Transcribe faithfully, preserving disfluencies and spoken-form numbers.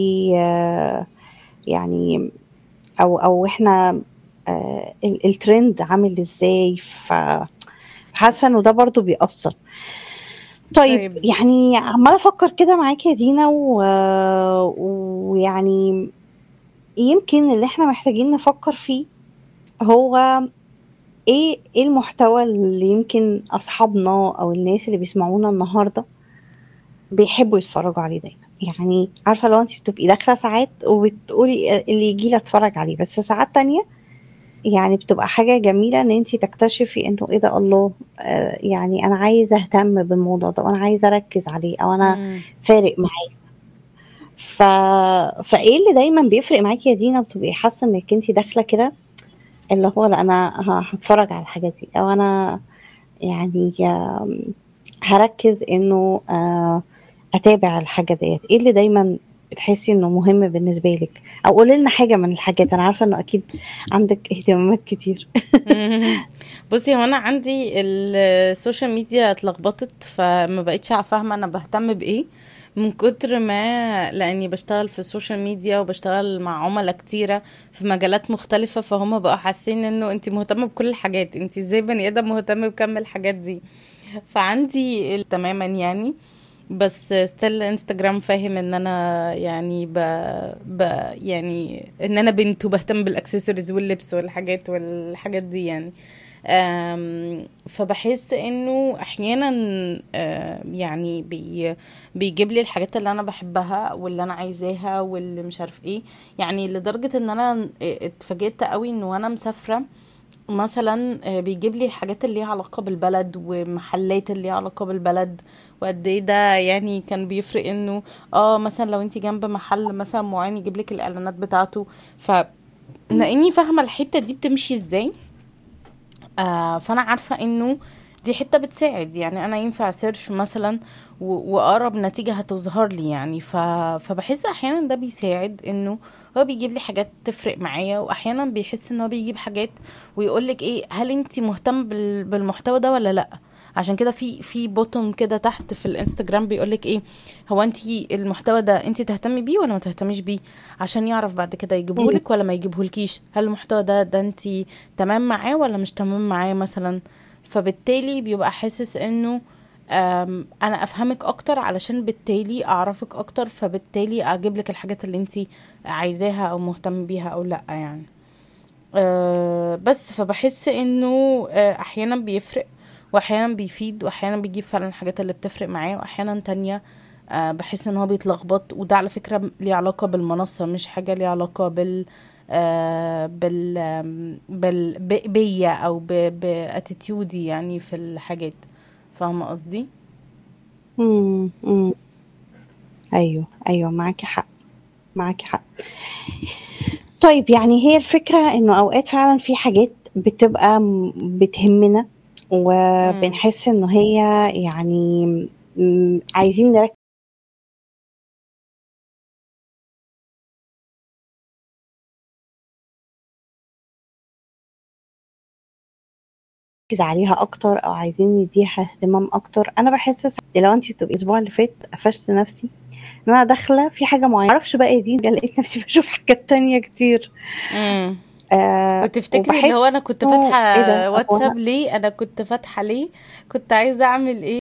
آه، يعني أو أو إحنا آه، ال- الترند عامل إزاي، فحاسة إنه ده برضو بيأثر. طيب طيب. يعني عمالة أفكر كده معاكي يا دينا و... ويعني يمكن اللي إحنا محتاجين نفكر فيه هو إيه إيه المحتوى اللي يمكن أصحابنا أو الناس اللي بيسمعونا النهاردة بيحبوا يتفرجوا عليه دايما. يعني عارفة لو انت بتبقي داخلة ساعات وبتقولي اللي يجي لي اتفرج عليه، بس ساعات تانية يعني بتبقى حاجة جميلة ان انت تكتشفي انه ايه ده، الله، آه يعني انا عايزة اهتم بالموضوع ده وانا عايزة اركز عليه او انا امم فارق معايا. ف... فايه اللي دايما بيفرق معاكي يا دينا بتبقي حاسة انك انت داخلة كده اللي هو لا انا ه- هتفرج على الحاجات دي، او انا يعني آم، هركز انه آه اتابع الحاجة ديت. ايه اللي دايما بتحسي انه مهم بالنسبة لك؟ او قولي لنا حاجة من الحاجات، انا عارفة انه اكيد عندك اهتمامات كتير. مم. بصي، هو انا عندي السوشيال ميديا اتلخبطت، فما بقتش فاهمه انا بهتم بايه من كتر ما، لاني بشتغل في السوشيال ميديا وبشتغل مع عملاء كتيره في مجالات مختلفه، فهم بقوا حاسين انه انت مهتمه بكل الحاجات، انت ازاي بني ادم مهتم بكم الحاجات دي. فعندي ال- تماما يعني. بس ستيل انستجرام فاهم ان انا يعني ب... ب... يعني ان انا بنت وبهتم بالاكسسوارز واللبس والحاجات والحاجات دي يعني. أم، فبحس انه احيانا أه، يعني بي بيجيب لي الحاجات اللي انا بحبها واللي انا عايزاها واللي مش عارف ايه. يعني لدرجة ان انا اتفاجئت قوي انه وانا مسافرة مثلا آه، بيجيب لي الحاجات اللي ليها علاقة بالبلد ومحلات اللي ليها علاقة بالبلد. وقد ايه ده يعني كان بيفرق انه اه مثلا لو انت جنب محل مثلا معين يجيب لك الاعلانات بتاعته. ف لاني فاهمة الحتة دي بتمشي ازاي. آه فانا عارفة انه دي حتة بتساعد، يعني انا ينفع سيرش مثلا و- واقرب نتيجة هتظهر لي يعني. ف... فبحس احيانا ده بيساعد انه هو بيجيب لي حاجات تفرق معايا، واحيانا بيحس ان هو بيجيب حاجات ويقولك ايه، هل انت مهتم بال... بالمحتوى ده ولا لا. عشان كده في في بوتوم كده تحت في الانستجرام بيقولك ايه، هو انت المحتوى ده انت تهتمي بيه ولا ما تهتميش بيه، عشان يعرف بعد كده مم. يجيبهولك ولا ما يجيبهولكيش. هل المحتوى ده ده انت تمام معاه ولا مش تمام معاه مثلا. فبالتالي بيبقى حاسس انه أم، انا افهمك اكتر علشان بالتالي اعرفك اكتر، فبالتالي اجيب لك الحاجات اللي انت عايزاها او مهتم بيها او لا يعني. أه بس فبحس انه أه، احيانا بيفرق واحيانا بيفيد واحيانا بيجيب فعلا الحاجات اللي بتفرق معاه، واحيانا تانية أه بحس ان هو بيتلخبط. وده على فكرة ليه علاقة بالمنصة، مش حاجة ليه علاقة بال آه بال آم، بال ب- بيا او باتيتيودي يعني في الحاجات. فاهمة قصدي؟ مم. مم. ايوه ايوه، معاكي حق، معاكي حق. طيب يعني هي الفكرة انه اوقات فعلا في حاجات بتبقى م- بتهمنا امم وبنحس انه هي يعني م- عايزين نركز عليها اكتر او عايزين نديها اهتمام اكتر. انا بحس ساعات- لو انت بتبقي الاسبوع اللي فات قفشت نفسي ان انا داخله في حاجه معينه، معرفش بقى إيه دي، لقيت نفسي بشوف حاجات تانية كتير. امم آه وتفتكري اللي هو وبحس انا كنت انه فاتحة ايه ده، هو انا واتساب ليه، انا كنت فاتحة ليه، كنت عايزة اعمل ايه.